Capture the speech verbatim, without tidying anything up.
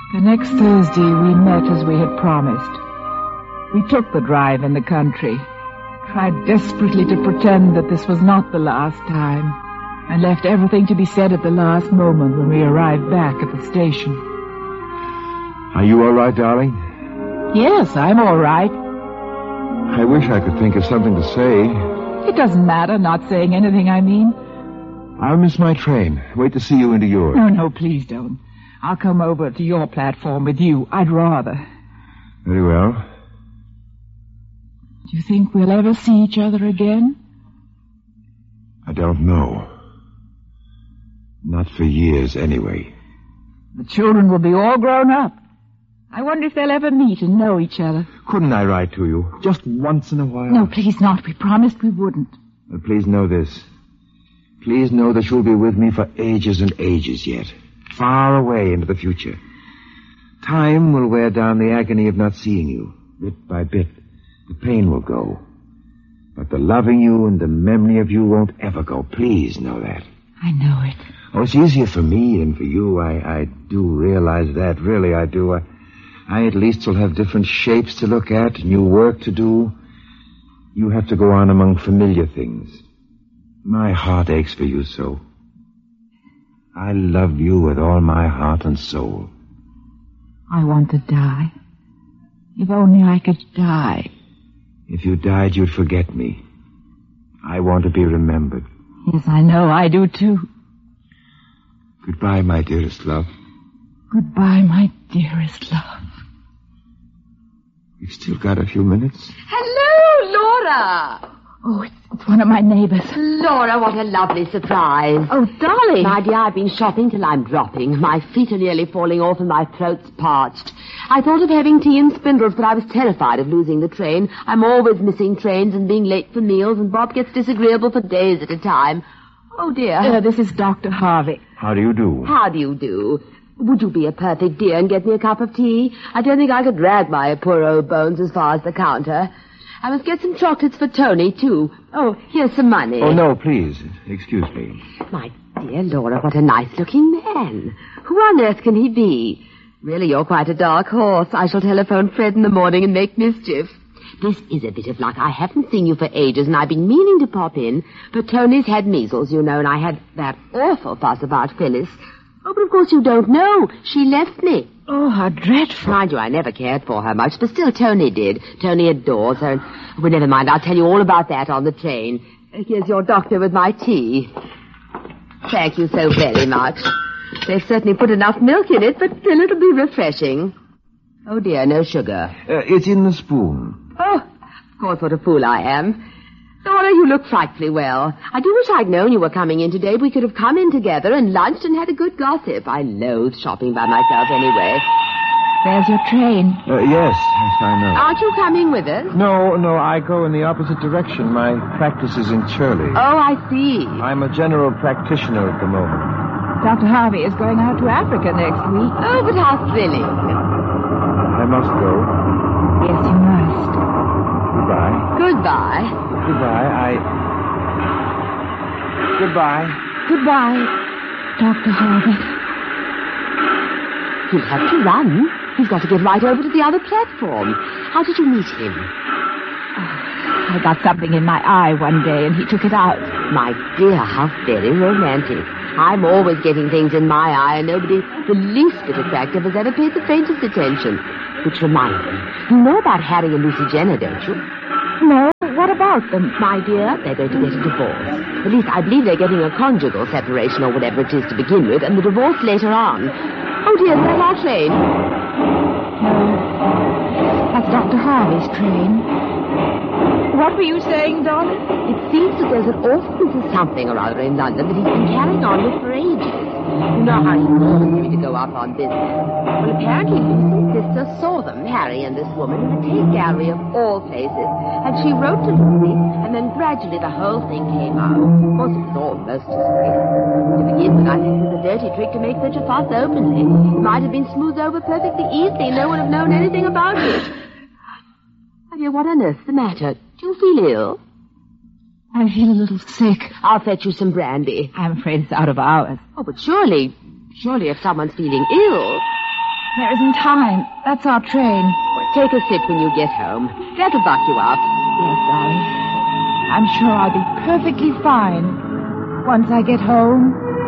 The next Thursday we met as we had promised. We took the drive in the country, tried desperately to pretend that this was not the last time, and left everything to be said at the last moment when we arrived back at the station. Are you all right, darling? Yes, I'm all right. I wish I could think of something to say. It doesn't matter, not saying anything, I mean. I'll miss my train. Wait to see you into yours. No, no, please don't. I'll come over to your platform with you. I'd rather. Very well. Do you think we'll ever see each other again? I don't know. Not for years, anyway. The children will be all grown up. I wonder if they'll ever meet and know each other. Couldn't I write to you? Just once in a while? No, please not. We promised we wouldn't. But please know this. Please know that you'll be with me for ages and ages yet. Far away into the future. Time will wear down the agony of not seeing you. Bit by bit, the pain will go. But the loving you and the memory of you won't ever go. Please know that. I know it. Oh, it's easier for me than for you. I, I do realize that. Really, I do. I, I at least will have different shapes to look at, new work to do. You have to go on among familiar things. My heart aches for you so. I love you with all my heart and soul. I want to die. If only I could die. If you died, you'd forget me. I want to be remembered. Yes, I know. I do, too. Goodbye, my dearest love. Goodbye, my dearest love. We've still got a few minutes. Hello, Laura. Oh, it's, it's one of my neighbors. Laura, what a lovely surprise. Oh, Dolly. My dear, I've been shopping till I'm dropping. My feet are nearly falling off and my throat's parched. I thought of having tea and spindles, but I was terrified of losing the train. I'm always missing trains and being late for meals, and Bob gets disagreeable for days at a time. Oh, dear. Uh, this is Doctor Harvey. How do you do? How do you do? Would you be a perfect dear and get me a cup of tea? I don't think I could drag my poor old bones as far as the counter. I must get some chocolates for Tony, too. Oh, here's some money. Oh, no, please. Excuse me. My dear Laura, what a nice-looking man. Who on earth can he be? Really, you're quite a dark horse. I shall telephone Fred in the morning and make mischief. This is a bit of luck. I haven't seen you for ages, and I've been meaning to pop in. But Tony's had measles, you know, and I had that awful fuss about Phyllis. Oh, but of course you don't know. She left me. Oh, how dreadful. Mind you, I never cared for her much, but still Tony did. Tony adores her. And, well, never mind, I'll tell you all about that on the train. Here's your doctor with my tea. Thank you so very much. They've certainly put enough milk in it, but still it'll be refreshing. Oh, dear, no sugar. Uh, it's in the spoon. Oh, of course, what a fool I am. Laura, you look frightfully well. I do wish I'd known you were coming in today. We could have come in together and lunched and had a good gossip. I loathe shopping by myself anyway. There's your train. Uh, yes, yes, I know. Aren't you coming with us? No, no, I go in the opposite direction. My practice is in Shirley. Oh, I see. I'm a general practitioner at the moment. Doctor Harvey is going out to Africa next week. Oh, but how thrilling. I must go. Yes, you must. Goodbye. Goodbye. Goodbye. I... Goodbye. Goodbye, Doctor Harvey. He'll have to run. He's got to get right over to the other platform. How did you meet him? Oh, I got something in my eye one day, and he took it out. My dear, how very romantic. I'm always getting things in my eye, and nobody the least bit attractive has ever paid the faintest attention. Which reminds me, you know about Harry and Lucy Jenner, don't you? No, what about them? My dear, they're going to get a divorce. At least I believe they're getting a conjugal separation or whatever it is to begin with, and the divorce later on. Oh, dear, there's our train. No, that's Doctor Harvey's train. What were you saying, Dolly? It seems that there's an awful piece of something or other in London that he's been carrying on with for ages. You know how he wants me to go up on business. Well, apparently Lucy's sister saw them, Harry and this woman, in the Tate Gallery of all places, and she wrote to Lucy, and then gradually the whole thing came out. Of course, it was all most disgraceful. To begin with, I think it was a dirty trick to make such a fuss openly. It might have been smoothed over perfectly easily. No one would have known anything about it. My dear, what on earth's the matter? Do you feel ill? I feel a little sick. I'll fetch you some brandy. I'm afraid it's out of hours. Oh, but surely, surely if someone's feeling ill... There isn't time. That's our train. Well, take a sip when you get home. That'll buck you up. Yes, darling. I'm sure I'll be perfectly fine once I get home.